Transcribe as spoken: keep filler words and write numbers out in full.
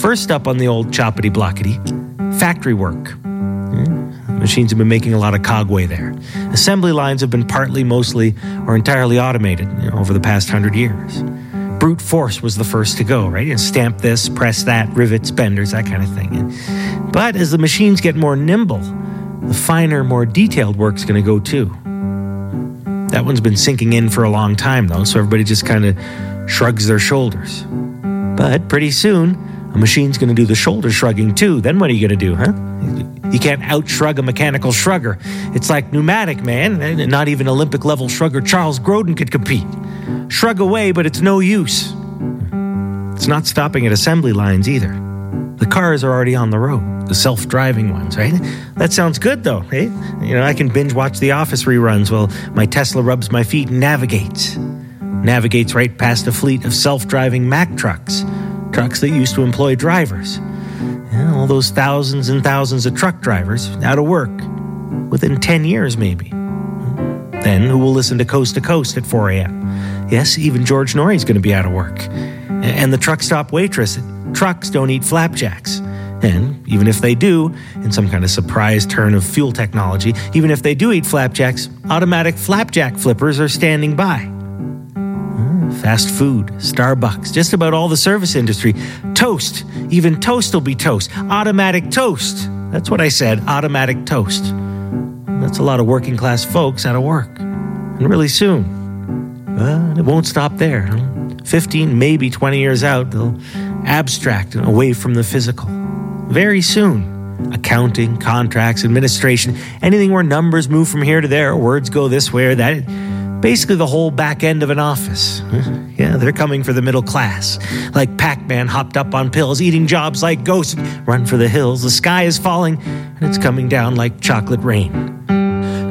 First up on the old choppity-blockety, factory work. Machines have been making a lot of cogway there. Assembly lines have been partly, mostly, or entirely automated you know, over the past hundred years. Brute force was the first to go, right? You know, stamp this, press that, rivets, benders, that kind of thing. But as the machines get more nimble, the finer, more detailed work's going to go too. That one's been sinking in for a long time, though, so everybody just kind of shrugs their shoulders. But pretty soon, a machine's going to do the shoulder shrugging too. Then what are you going to do, huh? You can't out-shrug a mechanical shrugger. It's like pneumatic, man. Not even Olympic-level shrugger Charles Grodin could compete. Shrug away, but it's no use. It's not stopping at assembly lines either. The cars are already on the road, the self-driving ones, right? That sounds good, though, eh? You know, I can binge-watch The Office reruns while my Tesla rubs my feet and navigates. Navigates right past a fleet of self-driving Mack trucks, trucks that used to employ drivers. Yeah, all those thousands and thousands of truck drivers out of work within ten years, maybe. Then who will listen to Coast to Coast at four a.m.? Yes, even George Norrie's going to be out of work. And the truck stop waitress, trucks don't eat flapjacks. And even if they do, in some kind of surprise turn of fuel technology, even if they do eat flapjacks, automatic flapjack flippers are standing by. Fast food, Starbucks, just about all the service industry. Toast, even toast will be toast. Automatic toast. That's what I said, automatic toast. That's a lot of working class folks out of work. And really soon. But it won't stop there. fifteen, maybe twenty years out, they'll abstract away from the physical. Very soon. Accounting, contracts, administration, anything where numbers move from here to there, words go this way or that. Basically the whole back end of an office. Yeah, they're coming for the middle class. Like Pac-Man hopped up on pills, eating jobs like ghosts. Run for the hills, the sky is falling, and it's coming down like chocolate rain.